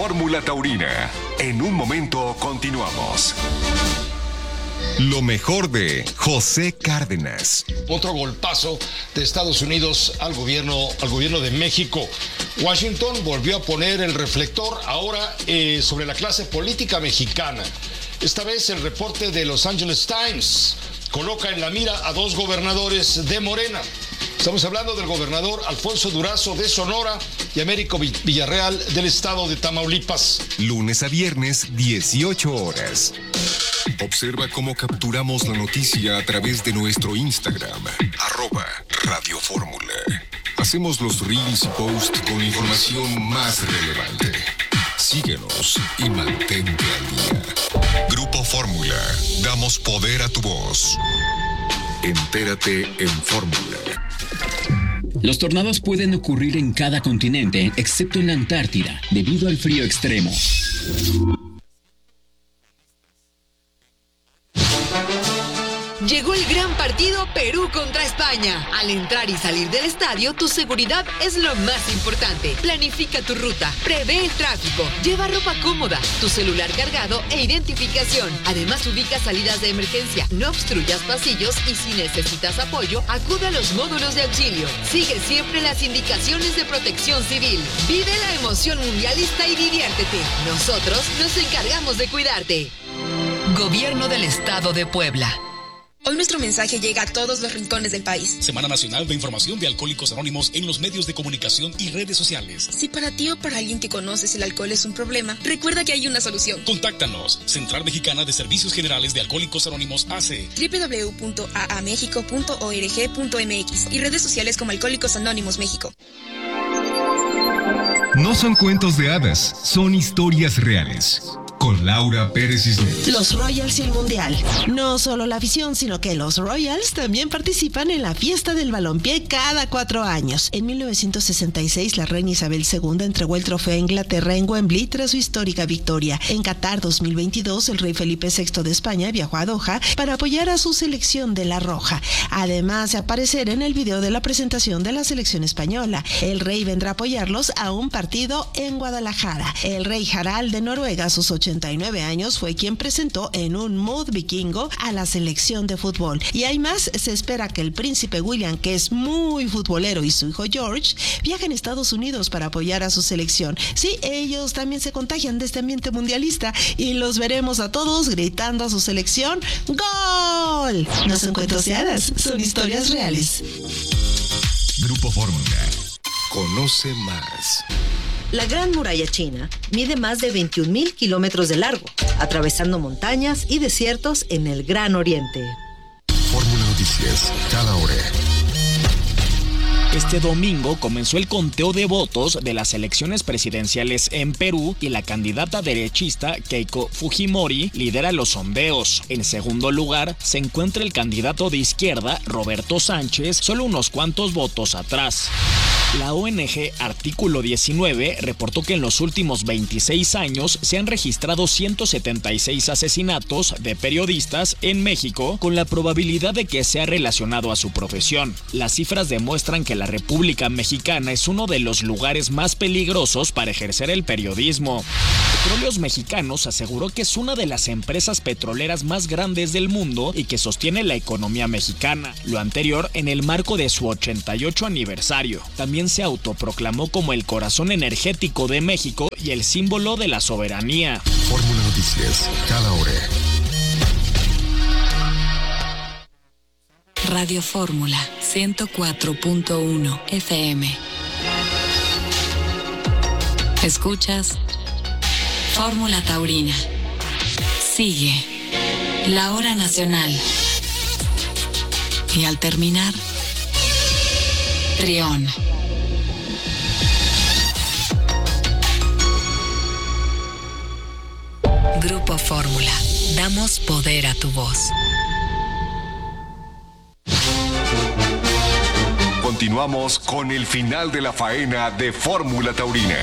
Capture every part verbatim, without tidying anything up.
Fórmula Taurina. En un momento continuamos. Lo mejor de José Cárdenas. Otro golpazo de Estados Unidos al gobierno, al gobierno de México. Washington volvió a poner el reflector ahora eh, sobre la clase política mexicana. Esta vez el reporte de Los Angeles Times coloca en la mira a dos gobernadores de Morena. Estamos hablando del gobernador Alfonso Durazo de Sonora y Américo Villarreal del estado de Tamaulipas. Lunes a viernes, dieciocho horas. Observa cómo capturamos la noticia a través de nuestro Instagram, arroba Radio Fórmula. Hacemos los reels y posts con información más relevante. Síguenos y mantente al día. Grupo Fórmula, damos poder a tu voz. Entérate en Fórmula. Los tornados pueden ocurrir en cada continente, excepto en la Antártida, debido al frío extremo. Llegó el gran partido Perú contra España. Al entrar y salir del estadio, tu seguridad es lo más importante. Planifica tu ruta, prevé el tráfico, lleva ropa cómoda, tu celular cargado e identificación. Además, ubica salidas de emergencia, no obstruyas pasillos y si necesitas apoyo, acude a los módulos de auxilio. Sigue siempre las indicaciones de protección civil. Vive la emoción mundialista y diviértete. Nosotros nos encargamos de cuidarte. Gobierno del Estado de Puebla. Hoy nuestro mensaje llega a todos los rincones del país. Semana Nacional de Información de Alcohólicos Anónimos en los medios de comunicación y redes sociales. Si para ti o para alguien que conoces el alcohol es un problema, recuerda que hay una solución. Contáctanos. Central Mexicana de Servicios Generales de Alcohólicos Anónimos A C. doble u doble u doble u punto a a méxico punto org punto m x y redes sociales como Alcohólicos Anónimos México. No son cuentos de hadas, son historias reales. Con Laura Pérez Cisneros. Los Royals y el Mundial. No solo la afición, sino que los Royals también participan en la fiesta del balompié cada cuatro años. En mil novecientos sesenta y seis, la reina Isabel segunda entregó el trofeo a Inglaterra en Wembley tras su histórica victoria. En Qatar dos mil veintidós, el rey Felipe sexto de España viajó a Doha para apoyar a su selección de la Roja. Además de aparecer en el video de la presentación de la selección española. El rey vendrá a apoyarlos a un partido en Guadalajara. El rey Harald de Noruega, a sus ochenta y nueve años, fue quien presentó en un mood vikingo a la selección de fútbol. Y hay más, se espera que el príncipe William, que es muy futbolero, y su hijo George viajen a Estados Unidos para apoyar a su selección. Sí, ellos también se contagian de este ambiente mundialista y los veremos a todos gritando a su selección ¡Gol! No son cuentos de hadas, son historias reales. Grupo Fórmula. Conoce más. La Gran Muralla China mide más de veintiún mil kilómetros de largo, atravesando montañas y desiertos en el Gran Oriente. Fórmula Noticias, cada hora. Este domingo comenzó el conteo de votos de las elecciones presidenciales en Perú y la candidata derechista Keiko Fujimori lidera los sondeos. En segundo lugar se encuentra el candidato de izquierda Roberto Sánchez, solo unos cuantos votos atrás. La O N G Artículo diecinueve reportó que en los últimos veintiséis años se han registrado ciento setenta y seis asesinatos de periodistas en México con la probabilidad de que sea relacionado a su profesión. Las cifras demuestran que la República Mexicana es uno de los lugares más peligrosos para ejercer el periodismo. Petróleos Mexicanos aseguró que es una de las empresas petroleras más grandes del mundo y que sostiene la economía mexicana. Lo anterior en el marco de su ochenta y ocho aniversario. También se autoproclamó como el corazón energético de México y el símbolo de la soberanía. Fórmula Noticias, cada hora. Radio Fórmula ciento cuatro punto uno F M. Escuchas Fórmula Taurina. Sigue la hora nacional. Y al terminar, Trión. Grupo Fórmula. Damos poder a tu voz. Continuamos con el final de la faena de Fórmula Taurina.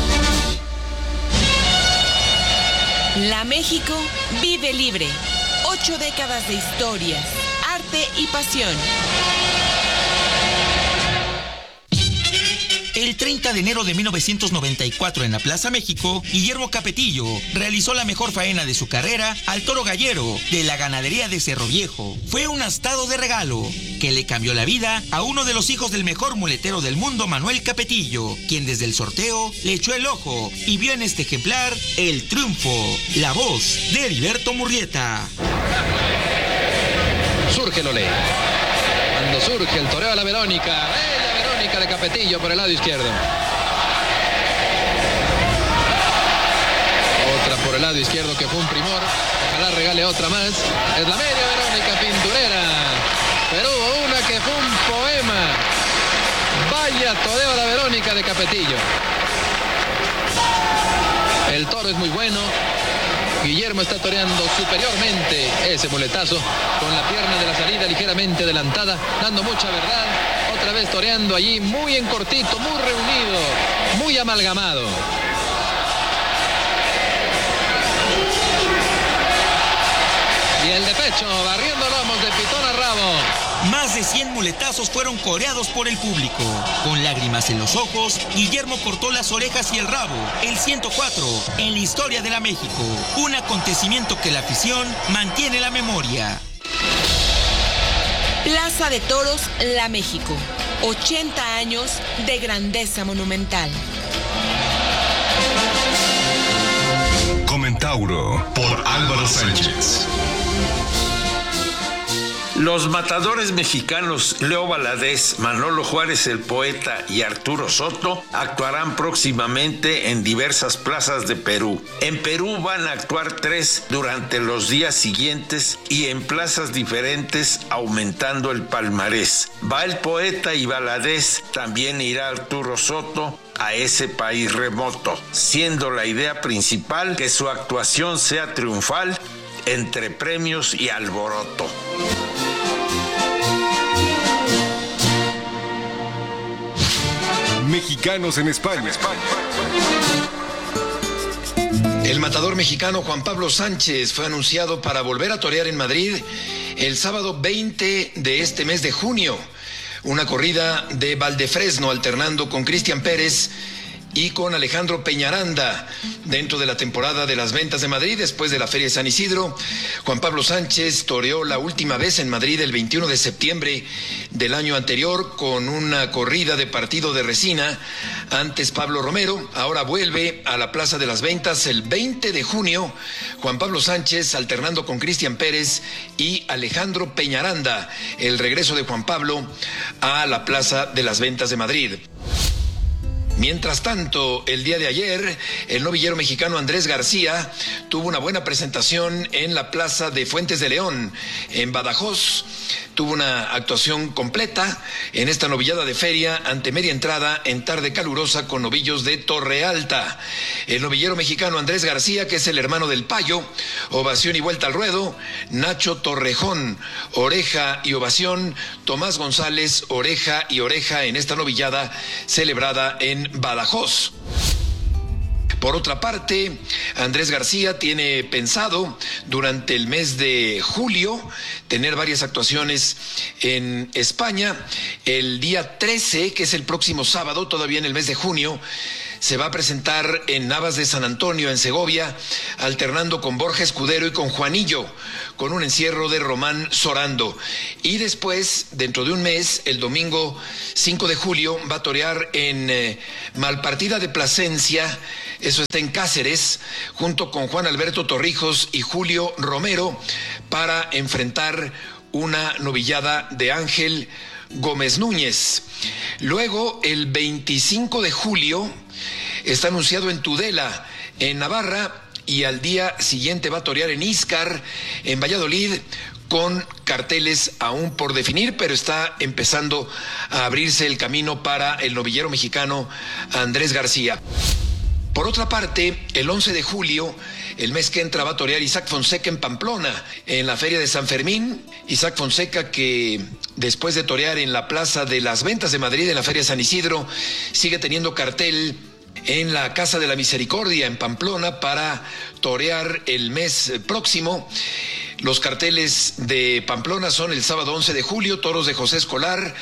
La México vive libre. Ocho décadas de historias, arte y pasión. El treinta de enero de mil novecientos noventa y cuatro en la Plaza México, Guillermo Capetillo realizó la mejor faena de su carrera al toro gallero de la ganadería de Cerro Viejo. Fue un astado de regalo que le cambió la vida a uno de los hijos del mejor muletero del mundo, Manuel Capetillo, quien desde el sorteo le echó el ojo y vio en este ejemplar el triunfo. La voz de Heriberto Murrieta. Surge Lolé. Cuando surge el toreo a la Verónica. Bella Verónica de Capetillo por el lado izquierdo. Otra por el lado izquierdo que fue un primor. Ojalá regale otra más. Es la media Verónica pinturera. Pero hubo una que fue un poema. Vaya toreo a la Verónica de Capetillo. El toro es muy bueno. Guillermo está toreando superiormente ese muletazo con la pierna de la salida ligeramente adelantada, dando mucha verdad. Otra vez toreando allí muy en cortito, muy reunido, muy amalgamado. Y el de pecho, barriendo lomos de pitón a rabo. Más de cien muletazos fueron coreados por el público. Con lágrimas en los ojos, Guillermo cortó las orejas y el rabo, el ciento cuatro, en la historia de la México. Un acontecimiento que la afición mantiene en la memoria. Plaza de Toros, La México. ochenta años de grandeza monumental. Comentauro por Álvaro Sánchez. Los matadores mexicanos Leo Valadez, Manolo Juárez el poeta y Arturo Soto actuarán próximamente en diversas plazas de Perú. En Perú van a actuar tres durante los días siguientes y en plazas diferentes, aumentando el palmarés. Va el poeta y Valadez, también irá Arturo Soto a ese país remoto, siendo la idea principal que su actuación sea triunfal entre premios y alboroto. Mexicanos en España. El matador mexicano Juan Pablo Sánchez fue anunciado para volver a torear en Madrid el sábado veinte de este mes de junio. Una corrida de Valdefresno alternando con Cristian Pérez y con Alejandro Peñaranda dentro de la temporada de las ventas de Madrid. Después de la Feria de San Isidro, Juan Pablo Sánchez toreó la última vez en Madrid el veintiuno de septiembre del año anterior con una corrida de partido de resina. Antes Pablo Romero, ahora vuelve a la Plaza de las Ventas el veinte de junio. Juan Pablo Sánchez alternando con Cristian Pérez y Alejandro Peñaranda. El regreso de Juan Pablo a la Plaza de las Ventas de Madrid. Mientras tanto, el día de ayer, el novillero mexicano Andrés García tuvo una buena presentación en la Plaza de Fuentes de León, en Badajoz. Tuvo una actuación completa en esta novillada de feria ante media entrada en tarde calurosa con novillos de Torre Alta. El novillero mexicano Andrés García, que es el hermano del Payo, ovación y vuelta al ruedo. Nacho Torrejón, oreja y ovación. Tomás González, oreja y oreja en esta novillada celebrada en Badajoz. Por otra parte, Andrés García tiene pensado durante el mes de julio tener varias actuaciones en España. El día trece, que es el próximo sábado, todavía en el mes de junio, se va a presentar en Navas de San Antonio, en Segovia, alternando con Borja Escudero y con Juanillo, con un encierro de Román Sorando. Y después, dentro de un mes, el domingo cinco de julio, va a torear en eh, Malpartida de Plasencia, eso está en Cáceres, junto con Juan Alberto Torrijos y Julio Romero, para enfrentar una novillada de Ángel Gómez Núñez. Luego, el veinticinco de julio, está anunciado en Tudela, en Navarra, y al día siguiente va a torear en Íscar, en Valladolid, con carteles aún por definir, pero está empezando a abrirse el camino para el novillero mexicano Andrés García. Por otra parte, el once de julio, el mes que entra, va a torear Isaac Fonseca en Pamplona, en la Feria de San Fermín. Isaac Fonseca, que después de torear en la Plaza de las Ventas de Madrid, en la Feria de San Isidro, sigue teniendo cartel en la Casa de la Misericordia, en Pamplona, para torear el mes próximo. Los carteles de Pamplona son el sábado once de julio, toros de José Escolar,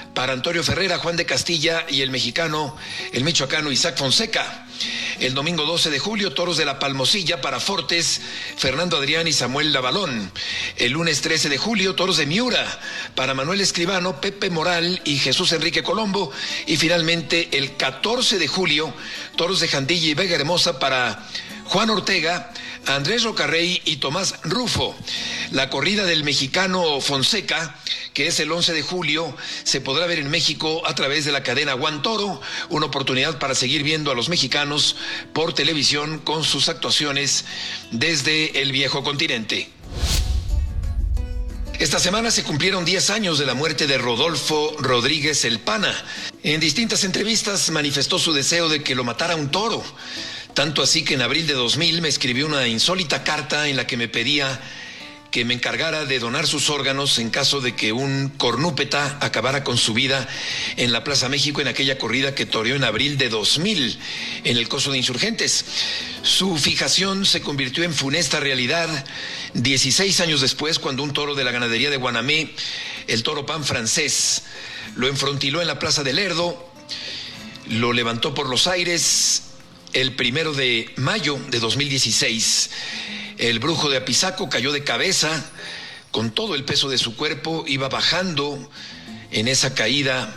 para Antonio Ferrera, Juan de Castilla y el mexicano, el michoacano Isaac Fonseca. El domingo doce de julio, toros de la Palmosilla para Fortes, Fernando Adrián y Samuel Lavalón. El lunes trece de julio, toros de Miura para Manuel Escribano, Pepe Moral y Jesús Enrique Colombo. Y finalmente el catorce de julio, toros de Jandilla y Vega Hermosa para Juan Ortega, Andrés Rocarrey y Tomás Rufo. La corrida del mexicano Fonseca, que es el once de julio, se podrá ver en México a través de la cadena One Toro, una oportunidad para seguir viendo a los mexicanos por televisión con sus actuaciones desde el viejo continente. Esta semana se cumplieron diez años de la muerte de Rodolfo Rodríguez el Pana. En distintas entrevistas manifestó su deseo de que lo matara un toro. Tanto así que en abril de dos mil me escribió una insólita carta en la que me pedía que me encargara de donar sus órganos en caso de que un cornúpeta acabara con su vida en la Plaza México en aquella corrida que toreó en abril de dos mil en el Coso de Insurgentes. Su fijación se convirtió en funesta realidad dieciséis años después, cuando un toro de la ganadería de Guanamé, el toro Pan Francés, lo enfrontiló en la Plaza del Lerdo, lo levantó por los aires el primero de mayo de dos mil dieciséis. El brujo de Apizaco cayó de cabeza, con todo el peso de su cuerpo, iba bajando en esa caída,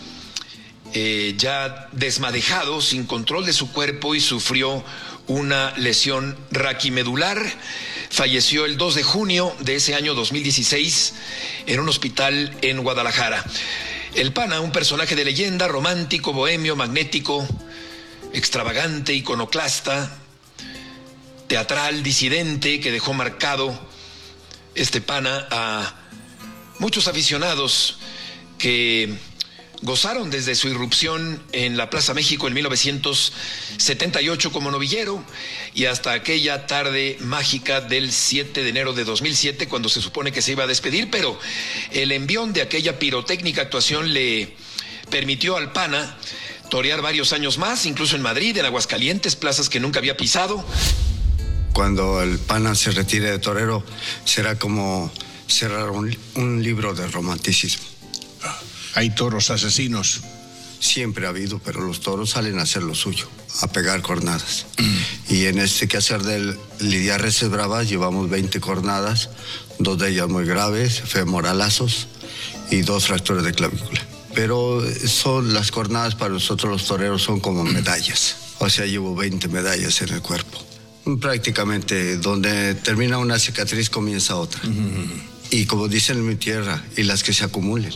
eh, ya desmadejado, sin control de su cuerpo, y sufrió una lesión raquimedular. Falleció el dos de junio de ese año dos mil dieciséis en un hospital en Guadalajara. El Pana, un personaje de leyenda, romántico, bohemio, magnético, extravagante, iconoclasta, teatral, disidente, que dejó marcado este Pana a muchos aficionados que gozaron desde su irrupción en la Plaza México en mil novecientos setenta y ocho como novillero y hasta aquella tarde mágica del siete de enero de dos mil siete, cuando se supone que se iba a despedir, pero el envión de aquella pirotécnica actuación le permitió al Pana torear varios años más, incluso en Madrid, en Aguascalientes, plazas que nunca había pisado. Cuando el Pana se retire de torero, será como cerrar un, un libro de romanticismo. ¿Hay toros asesinos? Siempre ha habido, pero los toros salen a hacer lo suyo, a pegar cornadas. Y en este quehacer del lidiar reses bravas llevamos veinte cornadas, dos de ellas muy graves, femoralazos y dos fracturas de clavícula. Pero son las cornadas para nosotros los toreros son como medallas. O sea, llevo veinte medallas en el cuerpo. Prácticamente donde termina una cicatriz comienza otra. Uh-huh. Y como dicen en mi tierra, y las que se acumulen.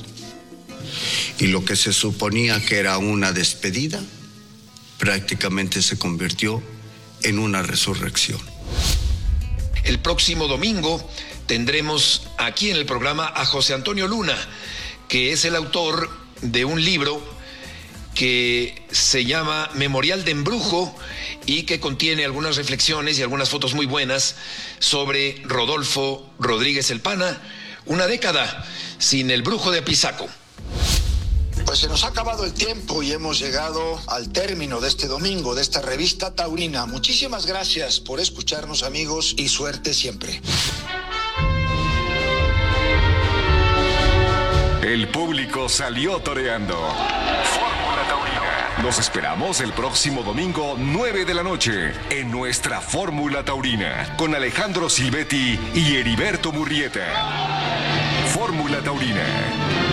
Y lo que se suponía que era una despedida, prácticamente se convirtió en una resurrección. El próximo domingo tendremos aquí en el programa a José Antonio Luna, que es el autor de un libro que se llama Memorial de Embrujo y que contiene algunas reflexiones y algunas fotos muy buenas sobre Rodolfo Rodríguez el Pana, una década sin el brujo de Apizaco. Pues se nos ha acabado el tiempo y hemos llegado al término de este domingo, de esta revista taurina. Muchísimas gracias por escucharnos, amigos, y suerte siempre. El público salió toreando. Fórmula Taurina. Los esperamos el próximo domingo, nueve de la noche, en nuestra Fórmula Taurina, con Alejandro Silvetti y Heriberto Murrieta. Fórmula Taurina.